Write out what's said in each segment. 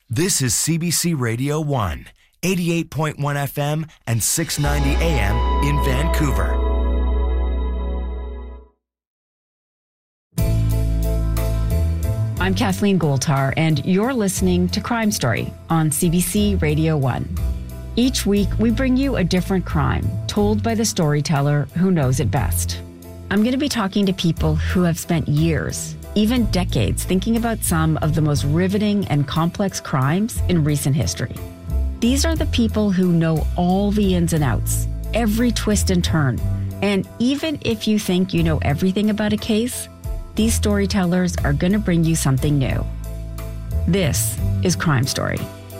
This is CBC Radio 1, 88.1 FM and 690 AM in Vancouver. I'm Kathleen Goldhar, and you're listening to Crime Story on CBC Radio 1. Each week, we bring you a different crime told by the storyteller who knows it best. I'm going to be talking to people who have spent years, even decades, thinking about some of the most riveting and complex crimes in recent history. These are the people who know all the ins and outs, every twist and turn. And even if you think you know everything about a case, these storytellers are going to bring you something new. This is Crime Story.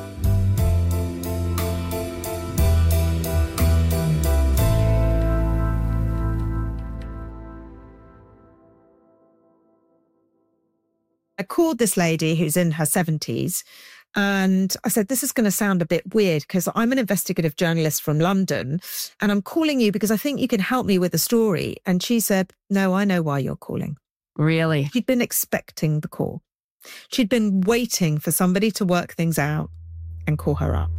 I called this lady who's in her 70s and I said, this is going to sound a bit weird because I'm an investigative journalist from London and I'm calling you because I think you can help me with a story. And she said, no, I know why you're calling. Really? She'd been expecting the call. She'd been waiting for somebody to work things out and call her up.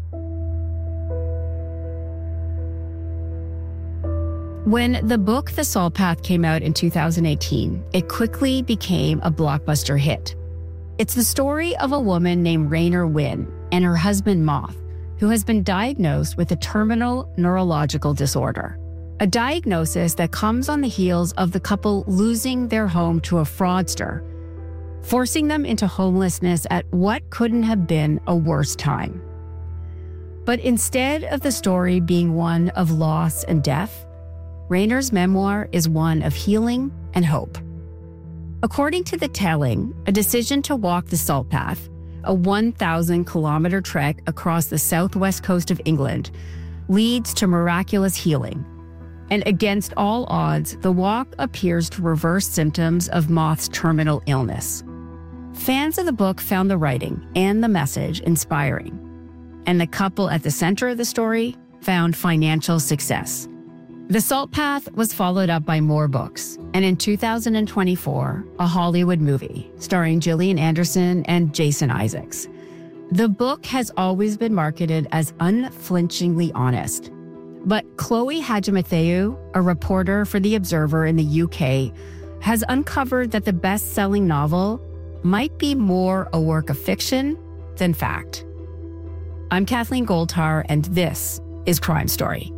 When the book The Salt Path came out in 2018, it quickly became a blockbuster hit. It's the story of a woman named Raynor Winn and her husband Moth, who has been diagnosed with a terminal neurological disorder. A diagnosis that comes on the heels of the couple losing their home to a fraudster, forcing them into homelessness at what couldn't have been a worse time. But instead of the story being one of loss and death, Raynor's memoir is one of healing and hope. According to the telling, a decision to walk the Salt Path, a 1,000-kilometer trek across the southwest coast of England, leads to miraculous healing. And against all odds, the walk appears to reverse symptoms of Moth's terminal illness. Fans of the book found the writing and the message inspiring. And the couple at the center of the story found financial success. The Salt Path was followed up by more books, and in 2024, a Hollywood movie starring Gillian Anderson and Jason Isaacs. The book has always been marketed as unflinchingly honest. But Chloe Hadjimatheou, a reporter for The Observer in the UK, has uncovered that the best-selling novel might be more a work of fiction than fact. I'm Kathleen Goldhar, and this is Crime Story.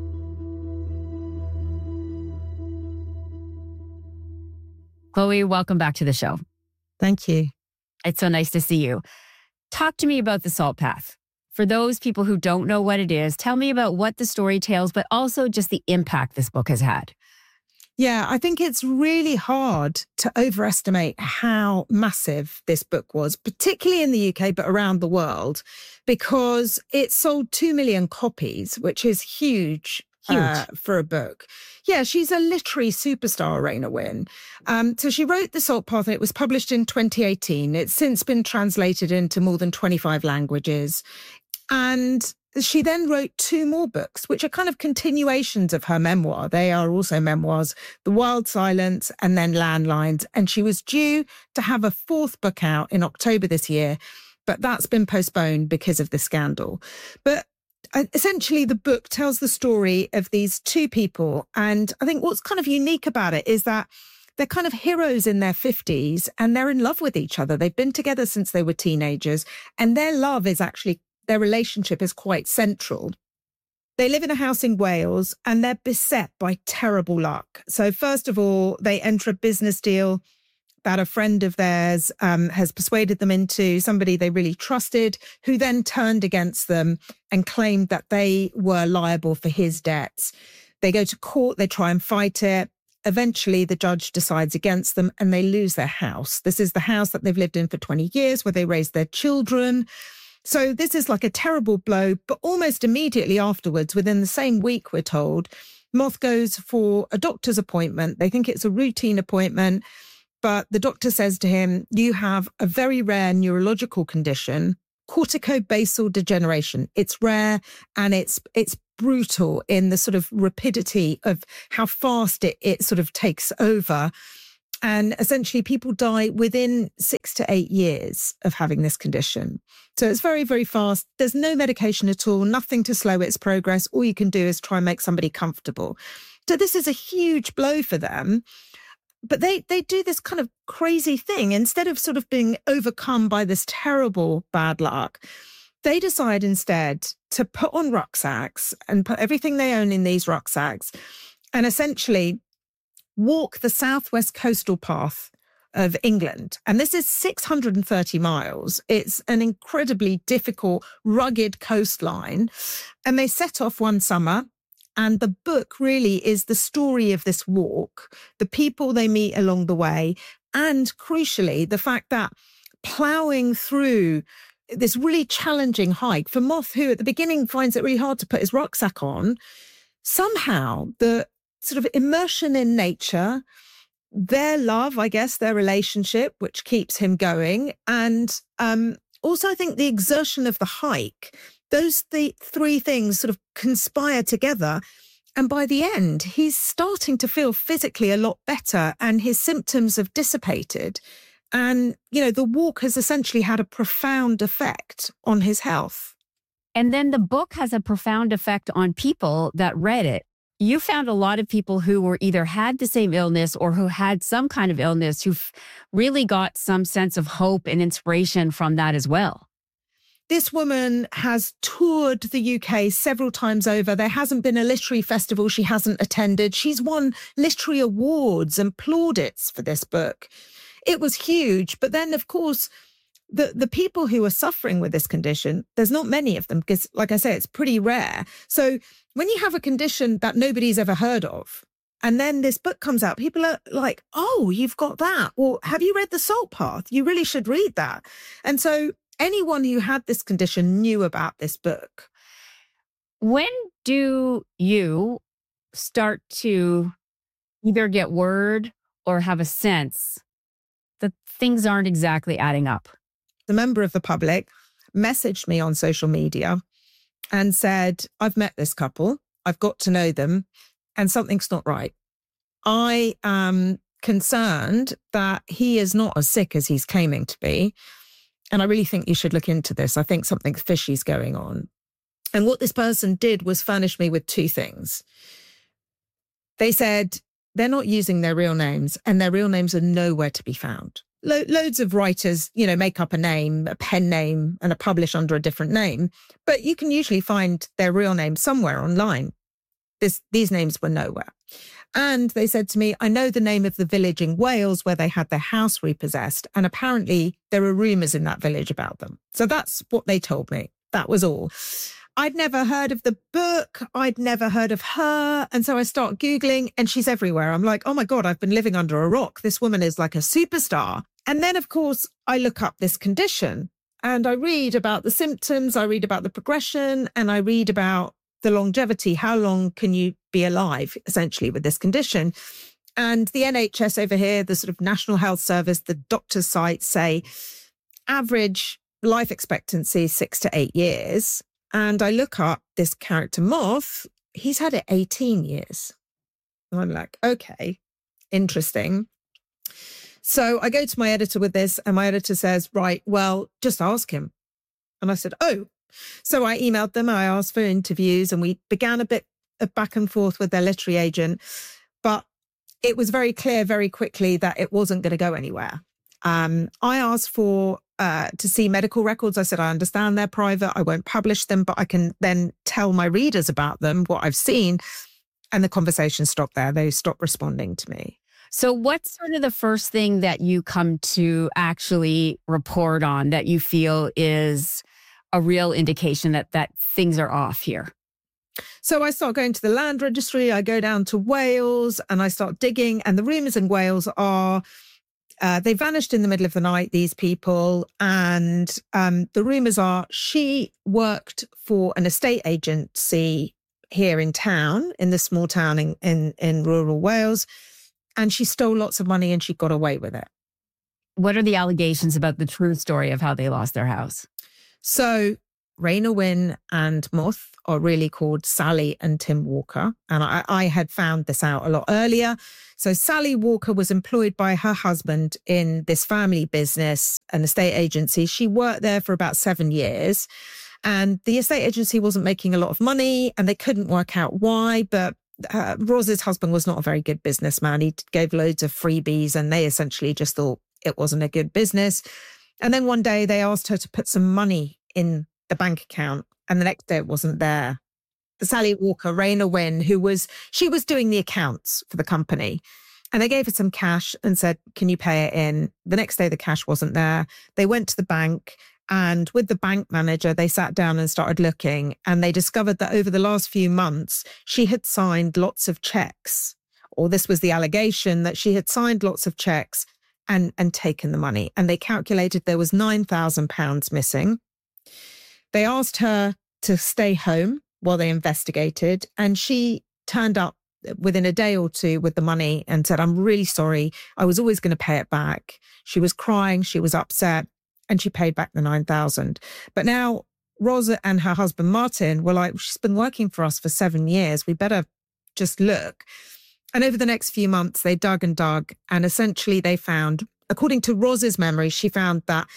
Chloe, welcome back to the show. Thank you. It's so nice to see you. Talk to me about the Salt Path. For those people who don't know what it is, tell me about what the story tells, but also just the impact this book has had. Yeah, I think it's really hard to overestimate how massive this book was, particularly in the UK, but around the world, because it sold 2 million copies, which is huge. For a book. Yeah, she's a literary superstar, Raynor Winn. So she wrote The Salt Path, and it was published in 2018. It's since been translated into more than 25 languages. And she then wrote 2 more books, which are kind of continuations of her memoir. They are also memoirs, The Wild Silence and then Landlines. And she was due to have a 4th book out in October this year, but that's been postponed because of the scandal. But essentially, the book tells the story of these 2 people. And I think what's kind of unique about it is that they're kind of heroes in their 50s and they're in love with each other. They've been together since they were teenagers, and their love is actually, their relationship is quite central. They live in a house in Wales and they're beset by terrible luck. So first of all, they enter a business deal that a friend of theirs has persuaded them into, somebody they really trusted, who then turned against them and claimed that they were liable for his debts. They go to court, they try and fight it. Eventually, the judge decides against them and they lose their house. This is the house that they've lived in for 20 years, where they raised their children. So this is like a terrible blow, but almost immediately afterwards, within the same week, we're told, Moth goes for a doctor's appointment. They think it's a routine appointment. But the doctor says to him, you have a very rare neurological condition, corticobasal degeneration. It's rare and it's brutal in the sort of rapidity of how fast it sort of takes over. And essentially people die within 6 to 8 years of having this condition. So it's very, very fast. There's no medication at all, nothing to slow its progress. All you can do is try and make somebody comfortable. So this is a huge blow for them. But they do this kind of crazy thing. Instead of sort of being overcome by this terrible bad luck, they decide instead to put on rucksacks and put everything they own in these rucksacks and essentially walk the southwest coastal path of England. And this is 630 miles. It's an incredibly difficult, rugged coastline. And they set off one summer. And the book really is the story of this walk, the people they meet along the way, and crucially, the fact that ploughing through this really challenging hike for Moth, who at the beginning finds it really hard to put his rucksack on, somehow the sort of immersion in nature, their love, I guess, their relationship, which keeps him going, and also I think the exertion of the hike, those three things sort of conspire together. And by the end, he's starting to feel physically a lot better and his symptoms have dissipated. And, you know, the walk has essentially had a profound effect on his health. And then the book has a profound effect on people that read it. You found a lot of people who were either had the same illness or who had some kind of illness who've really got some sense of hope and inspiration from that as well. This woman has toured the UK several times over. There hasn't been a literary festival she hasn't attended. She's won literary awards and plaudits for this book. It was huge. But then, of course, the people who are suffering with this condition, there's not many of them because, like I say, it's pretty rare. So when you have a condition that nobody's ever heard of, and then this book comes out, people are like, oh, you've got that. Or have you read The Salt Path? You really should read that. And so anyone who had this condition knew about this book. When do you start to either get word or have a sense that things aren't exactly adding up? The member of the public messaged me on social media and said, I've met this couple, I've got to know them, and something's not right. I am concerned that he is not as sick as he's claiming to be. And I really think you should look into this. I think something fishy is going on. And what this person did was furnish me with two things. They said they're not using their real names and their real names are nowhere to be found. Loads of writers, you know, make up a name, a pen name, and a publish under a different name. But you can usually find their real name somewhere online. These names were nowhere. And they said to me, I know the name of the village in Wales where they had their house repossessed. And apparently there are rumours in that village about them. So that's what they told me. That was all. I'd never heard of the book. I'd never heard of her. And so I start Googling and she's everywhere. I'm like, oh my God, I've been living under a rock. This woman is like a superstar. And then, of course, I look up this condition and I read about the symptoms. I read about the progression and I read about the longevity. How long can you be alive, essentially, with this condition? And the NHS over here, the sort of National Health Service, the doctor's sites say average life expectancy is 6 to 8 years. And I look up this character Moth, he's had it 18 years. And I'm like, okay, interesting. So I go to my editor with this and my editor says, right, well, just ask him. And I said, oh. So I emailed them, I asked for interviews and we began a bit of back and forth with their literary agent. But it was very clear very quickly that it wasn't going to go anywhere. I asked for to see medical records. I said, I understand they're private. I won't publish them, but I can then tell my readers about them, what I've seen. And the conversation stopped there. They stopped responding to me. So what's sort of the first thing that you come to actually report on that you feel is a real indication that things are off here? So I start going to the land registry. I go down to Wales and I start digging. And the rumours in Wales are they vanished in the middle of the night, these people. And the rumours are she worked for an estate agency here in town, in the small town in rural Wales. And she stole lots of money and she got away with it. What are the allegations about the true story of how they lost their house? So Raynor Winn and Moth are really called Sally and Tim Walker. And I had found this out a lot earlier. So Sally Walker was employed by her husband in this family business, an estate agency. She worked there for about 7 years. And the estate agency wasn't making a lot of money and they couldn't work out why. But Roz's husband was not a very good businessman. He gave loads of freebies and they essentially just thought it wasn't a good business. And then one day they asked her to put some money in the bank account and the next day it wasn't there. Sally Walker, Raynor Winn, she was doing the accounts for the company. And they gave her some cash and said, can you pay it in? The next day, the cash wasn't there. They went to the bank and with the bank manager, they sat down and started looking and they discovered that over the last few months, she had signed lots of checks, or this was the allegation that she had signed lots of checks and taken the money. And they calculated there was £9,000 missing. They asked her to stay home while they investigated. And she turned up within a day or two with the money and said, I'm really sorry. I was always going to pay it back. She was crying. She was upset and she paid back the 9,000. But now Rosa and her husband, Martin, were like, she's been working for us for 7 years. We better just look. And over the next few months, they dug and dug. And essentially they found, according to Rosa's memory, she found that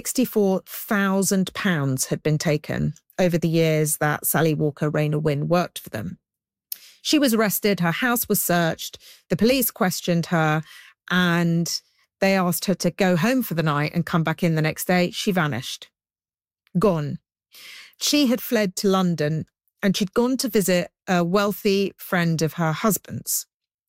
£64,000 had been taken over the years that Sally Walker, Raynor Winn worked for them. She was arrested. Her house was searched. The police questioned her and they asked her to go home for the night and come back in the next day. She vanished. Gone. She had fled to London and she'd gone to visit a wealthy friend of her husband's.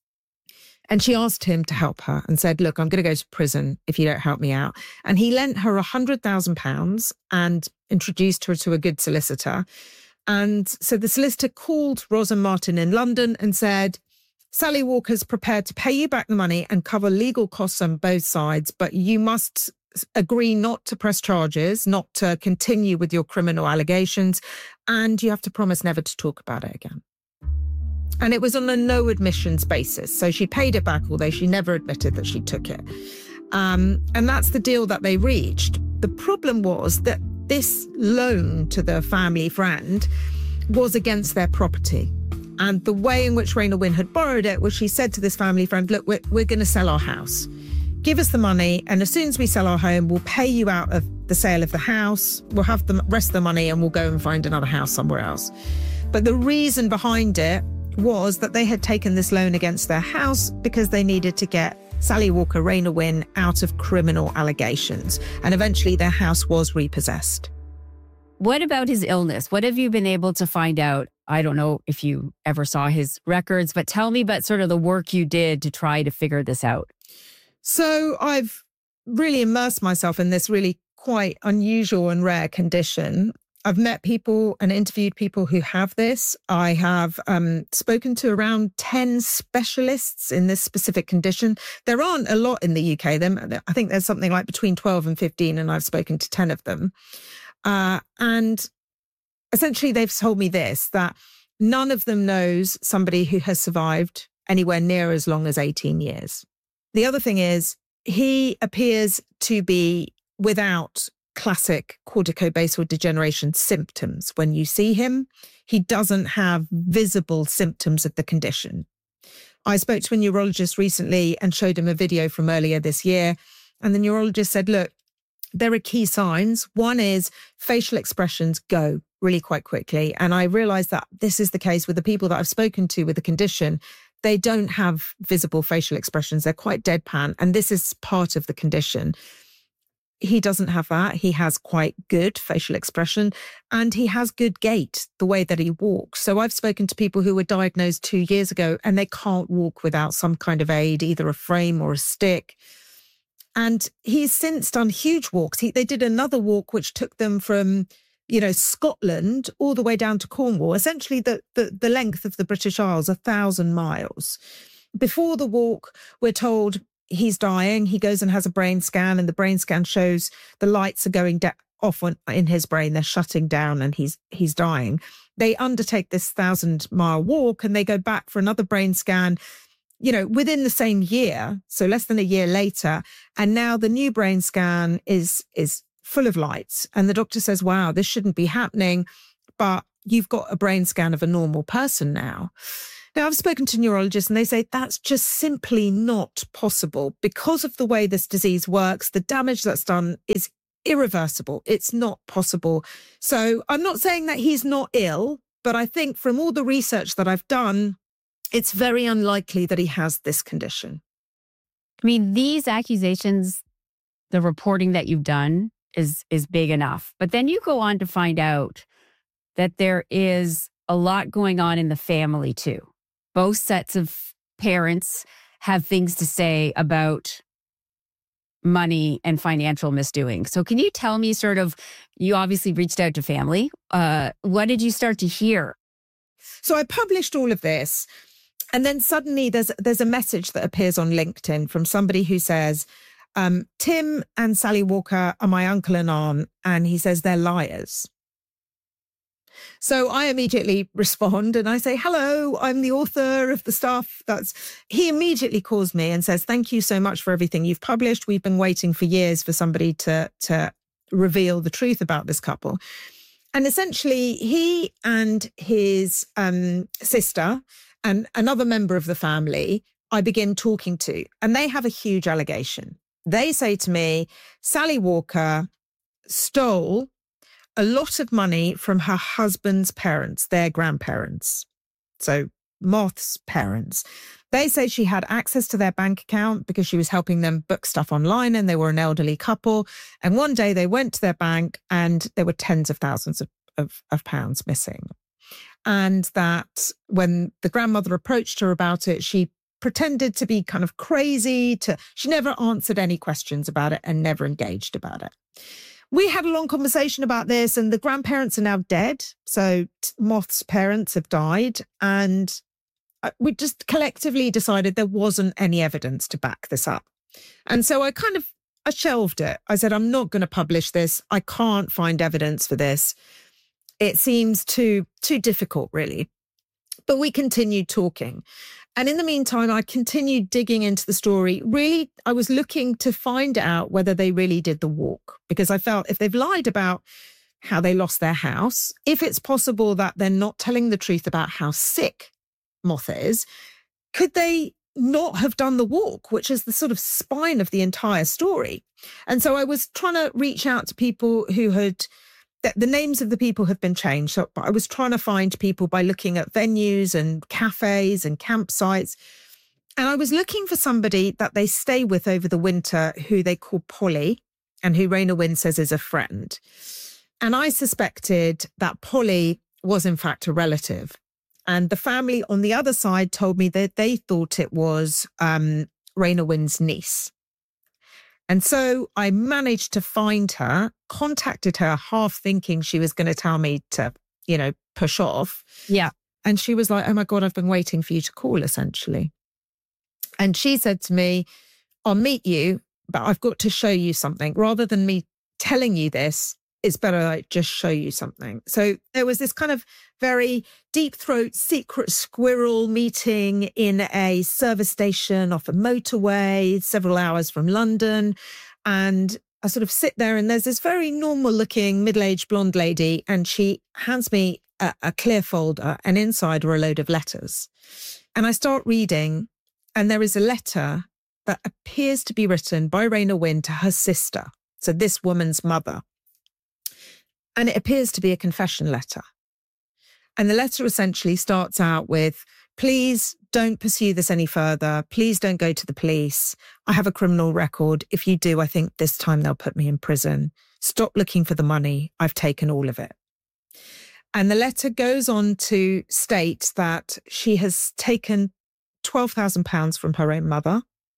And she asked him to help her and said, look, I'm going to go to prison if you don't help me out. And he lent her £100,000 and introduced her to a good solicitor. And so the solicitor called Rosa Martin in London and said, Sally Walker's prepared to pay you back the money and cover legal costs on both sides, but you must agree not to press charges, not to continue with your criminal allegations, and you have to promise never to talk about it again. And it was on a no admissions basis. So she paid it back, although she never admitted that she took it. And that's the deal that they reached. The problem was that this loan to the family friend was against their property. And the way in which Raynor Winn had borrowed it was she said to this family friend, look, we're going to sell our house. Give us the money. And as soon as we sell our home, we'll pay you out of the sale of the house. We'll have the rest of the money and we'll go and find another house somewhere else. But the reason behind it was that they had taken this loan against their house because they needed to get Sally Walker, Raynor Winn out of criminal allegations. And eventually their house was repossessed. What about his illness? What have you been able to find out? I don't know if you ever saw his records, but tell me about sort of the work you did to try to figure this out. So I've really immersed myself in this really quite unusual and rare condition. I've met people and interviewed people who have this. I have spoken to around 10 specialists in this specific condition. There aren't a lot in the UK. I think there's something like between 12 and 15, and I've spoken to 10 of them. And essentially they've told me this, that none of them knows somebody who has survived anywhere near as long as 18 years. The other thing is he appears to be without classic corticobasal degeneration symptoms. When you see him, he doesn't have visible symptoms of the condition. I spoke to a neurologist recently and showed him a video from earlier this year. And the neurologist said, look, there are key signs. One is facial expressions go really quite quickly. And I realized that this is the case with the people that I've spoken to with the condition. They don't have visible facial expressions. They're quite deadpan. And this is part of the condition. He doesn't have that. He has quite good facial expression and he has good gait, the way that he walks. So I've spoken to people who were diagnosed 2 years ago and they can't walk without some kind of aid, either a frame or a stick. And he's since done huge walks. They did another walk which took them from, Scotland all the way down to Cornwall, essentially the length of the British Isles, 1,000 miles. Before the walk, we're told he's dying. He goes and has a brain scan and the brain scan shows the lights are going off in his brain. They're shutting down and he's dying. They undertake this 1,000-mile walk and they go back for another brain scan, within the same year. So less than a year later. And now the new brain scan is full of lights. And the doctor says, wow, this shouldn't be happening, but you've got a brain scan of a normal person now. Now, I've spoken to neurologists and they say that's just simply not possible because of the way this disease works. The damage that's done is irreversible. It's not possible. So I'm not saying that he's not ill, but I think from all the research that I've done, it's very unlikely that he has this condition. I mean, these accusations, the reporting that you've done is big enough. But then you go on to find out that there is a lot going on in the family too. Both sets of parents have things to say about money and financial misdoing. So can you tell me sort of, you obviously reached out to family. What did you start to hear? So I published all of this. And then suddenly there's a message that appears on LinkedIn from somebody who says, Tim and Sally Walker are my uncle and aunt. And he says they're liars. So I immediately respond and I say, hello, I'm the author of the stuff. He immediately calls me and says, thank you so much for everything you've published. We've been waiting for years for somebody to reveal the truth about this couple. And essentially he and his sister and another member of the family, I begin talking to, and they have a huge allegation. They say to me, Sally Walker stole a lot of money from her husband's parents, their grandparents. So Moth's parents. They say she had access to their bank account because she was helping them book stuff online and they were an elderly couple. And one day they went to their bank and there were tens of thousands of pounds missing. And that when the grandmother approached her about it, she pretended to be kind of crazy. She never answered any questions about it and never engaged about it. We had a long conversation about this and the grandparents are now dead. So Moth's parents have died and we just collectively decided there wasn't any evidence to back this up. And so I shelved it. I said, I'm not going to publish this. I can't find evidence for this. It seems too difficult, really. But we continued talking. And in the meantime, I continued digging into the story. Really, I was looking to find out whether they really did the walk, because I felt if they've lied about how they lost their house, if it's possible that they're not telling the truth about how sick Moth is, could they not have done the walk, which is the sort of spine of the entire story? And so I was trying to reach out to people who had... The names of the people have been changed. So I was trying to find people by looking at venues and cafes and campsites. And I was looking for somebody that they stay with over the winter who they call Polly and who Raynor Winn says is a friend. And I suspected that Polly was in fact a relative. And the family on the other side told me that they thought it was Raynor Winn's niece. And so I managed to find her, contacted her, half thinking she was going to tell me to, push off. Yeah. And she was like, oh my God, I've been waiting for you to call, essentially. And she said to me, I'll meet you, but I've got to show you something. Rather than me telling you this, it's better I just show you something. So there was this kind of very deep throat secret squirrel meeting in a service station off a motorway, several hours from London. And I sort of sit there and there's this very normal looking middle-aged blonde lady and she hands me a clear folder and inside are a load of letters. And I start reading and there is a letter that appears to be written by Raynor Winn to her sister. So this woman's mother. And it appears to be a confession letter. And the letter essentially starts out with, please don't pursue this any further. Please don't go to the police. I have a criminal record. If you do, I think this time they'll put me in prison. Stop looking for the money. I've taken all of it. And the letter goes on to state that she has taken £12,000 from her own mother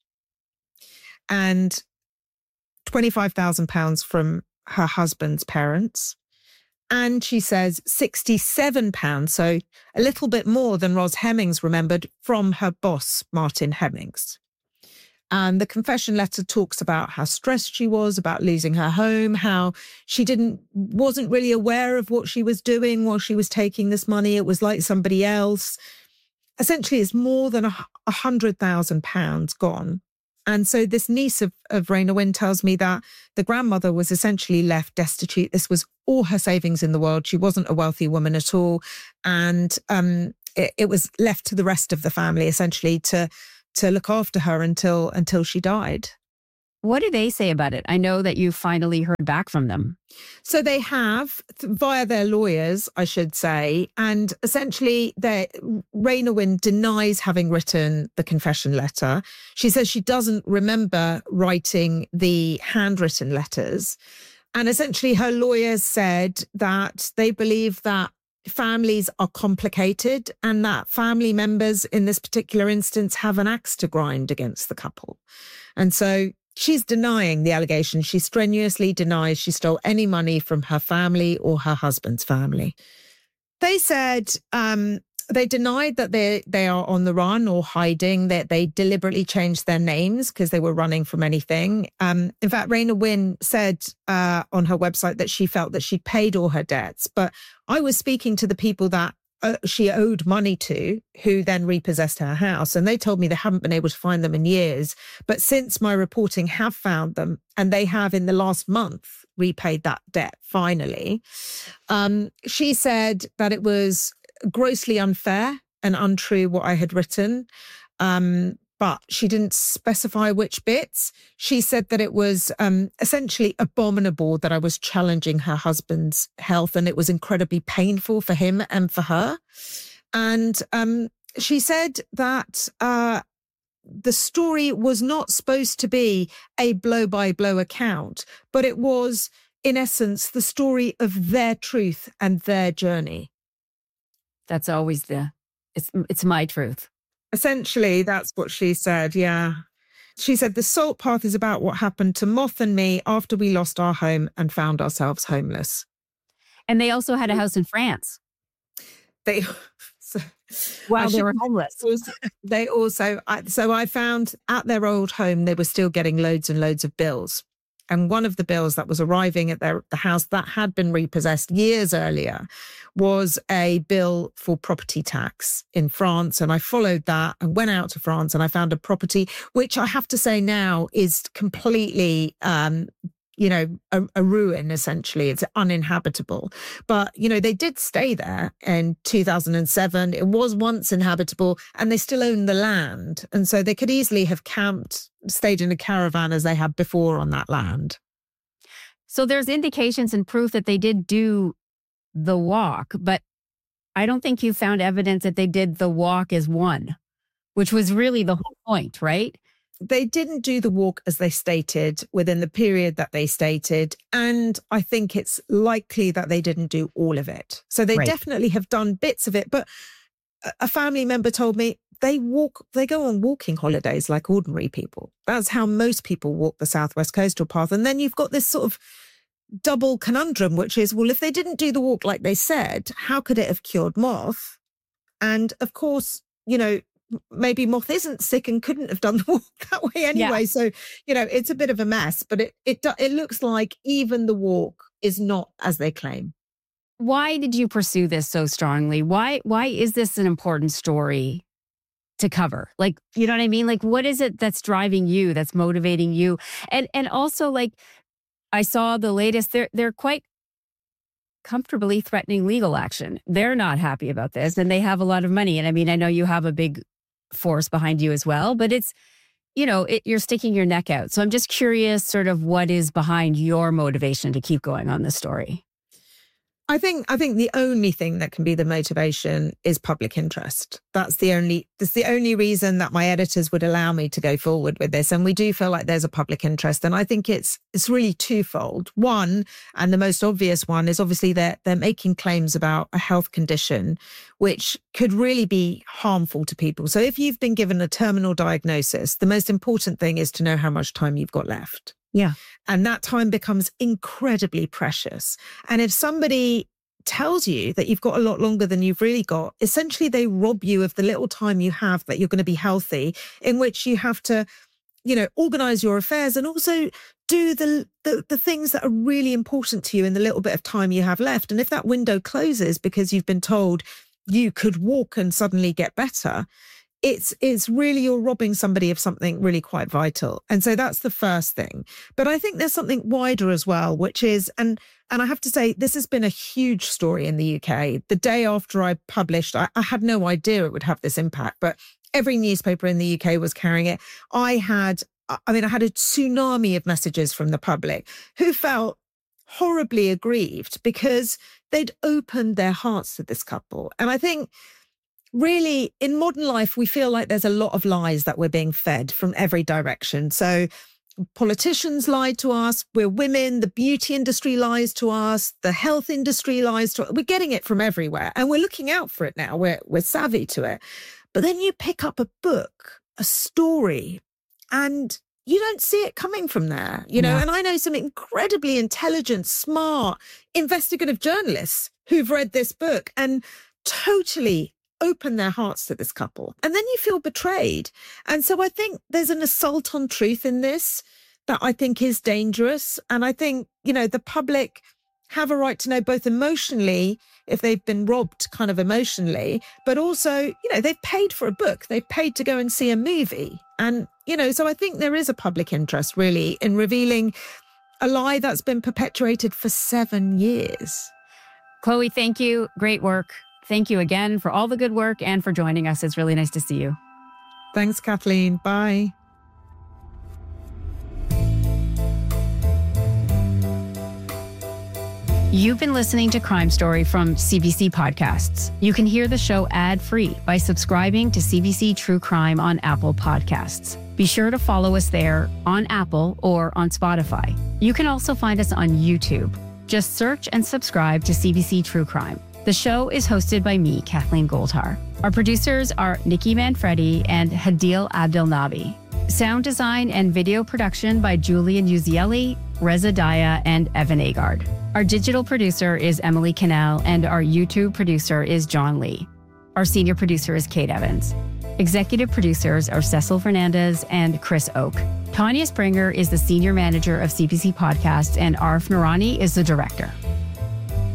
and £25,000 from her husband's parents. And she says £67, so a little bit more than Ros Hemmings remembered, from her boss, Martin Hemmings. And the confession letter talks about how stressed she was about losing her home, how she wasn't really aware of what she was doing while she was taking this money. It was like somebody else. Essentially, it's more than £100,000 gone. And so this niece of Raynor Winn tells me that the grandmother was essentially left destitute. This was all her savings in the world. She wasn't a wealthy woman at all. And it was left to the rest of the family, essentially, to look after her until she died. What do they say about it? I know that you finally heard back from them. So they have, via their lawyers, I should say, and essentially Raynor Winn denies having written the confession letter. She says she doesn't remember writing the handwritten letters. And essentially her lawyers said that they believe that families are complicated and that family members in this particular instance have an axe to grind against the couple. And so she's denying the allegation. She strenuously denies she stole any money from her family or her husband's family. They said they denied that they are on the run or hiding, that they deliberately changed their names because they were running from anything. In fact, Raynor Winn said on her website that she felt that she paid all her debts. But I was speaking to the people that she owed money to, who then repossessed her house. And they told me they haven't been able to find them in years. But since my reporting have found them, and they have in the last month repaid that debt finally. She said that it was grossly unfair and untrue what I had written. But she didn't specify which bits. She said that it was essentially abominable that I was challenging her husband's health, and it was incredibly painful for him and for her. And she said that the story was not supposed to be a blow-by-blow account, but it was, in essence, the story of their truth and their journey. That's always it's my truth. Essentially, that's what she said, yeah. She said, the Salt Path is about what happened to Moth and me after we lost our home and found ourselves homeless. And they also had a house in France. While they were homeless. They also, so I found at their old home, they were still getting loads and loads of bills. And one of the bills that was arriving at the house that had been repossessed years earlier was a bill for property tax in France. And I followed that and went out to France and I found a property, which I have to say now is completely, a ruin, essentially. It's uninhabitable. But, they did stay there in 2007. It was once inhabitable and they still own the land. And so they could easily have stayed in a caravan as they had before on that land. So there's indications and proof that they did do the walk, but I don't think you found evidence that they did the walk as one, which was really the whole point, right? They didn't do the walk as they stated within the period that they stated. And I think it's likely that they didn't do all of it. So they definitely have done bits of it. But a family member told me they go on walking holidays like ordinary people. That's how most people walk the Southwest Coastal Path. And then you've got this sort of double conundrum, which is, well, if they didn't do the walk like they said, how could it have cured Moth? And of course, maybe Moth isn't sick and couldn't have done the walk that way anyway. Yeah. So, it's a bit of a mess, but it looks like even the walk is not as they claim. Why did you pursue this so strongly? Why is this an important story to cover? Like, you know what I mean? Like, what is it that's driving you, that's motivating you? And also, like, I saw the latest, they're quite comfortably threatening legal action. They're not happy about this and they have a lot of money. And I mean, I know you have a big force behind you as well, but it's, you're sticking your neck out. So I'm just curious sort of what is behind your motivation to keep going on this story. I think the only thing that can be the motivation is public interest. That's the only reason that my editors would allow me to go forward with this. And we do feel like there's a public interest. And I think it's really twofold. One, and the most obvious one, is obviously they're making claims about a health condition which could really be harmful to people. So if you've been given a terminal diagnosis, the most important thing is to know how much time you've got left. Yeah. And that time becomes incredibly precious. And if somebody tells you that you've got a lot longer than you've really got, essentially they rob you of the little time you have that you're going to be healthy, in which you have to, organize your affairs and also do the things that are really important to you in the little bit of time you have left. And if that window closes because you've been told you could walk and suddenly get better, it's really, you're robbing somebody of something really quite vital. And so that's the first thing. But I think there's something wider as well, which is, and I have to say, this has been a huge story in the UK. The day after I published, I had no idea it would have this impact, but every newspaper in the UK was carrying it. I had a tsunami of messages from the public who felt horribly aggrieved because they'd opened their hearts to this couple. And I think really in modern life, we feel like there's a lot of lies that we're being fed from every direction. So politicians lied to us, we're women, the beauty industry lies to us, the health industry lies to us. We're getting it from everywhere and we're looking out for it now. We're savvy to it. But then you pick up a book, a story, and you don't see it coming from there, you know. Yeah. And I know some incredibly intelligent, smart, investigative journalists who've read this book and totally open their hearts to this couple. And then you feel betrayed. And so I think there's an assault on truth in this that I think is dangerous. And I think, you know, the public have a right to know both emotionally, if they've been robbed kind of emotionally, but also, you know, they've paid for a book, they've paid to go and see a movie. And, you know, so I think there is a public interest really in revealing a lie that's been perpetuated for 7 years. Chloe, thank you. Great work. Thank you again for all the good work and for joining us. It's really nice to see you. Thanks, Kathleen. Bye. You've been listening to Crime Story from CBC Podcasts. You can hear the show ad-free by subscribing to CBC True Crime on Apple Podcasts. Be sure to follow us there on Apple or on Spotify. You can also find us on YouTube. Just search and subscribe to CBC True Crime. The show is hosted by me, Kathleen Goldhar. Our producers are Nikki Manfredi and Hadil Abdelnabi. Sound design and video production by Julian Uzielli, Reza Daya, and Evan Agard. Our digital producer is Emily Cannell, and our YouTube producer is John Lee. Our senior producer is Kate Evans. Executive producers are Cecil Fernandez and Chris Oak. Tanya Springer is the senior manager of CBC Podcasts, and Arif Noorani is the director.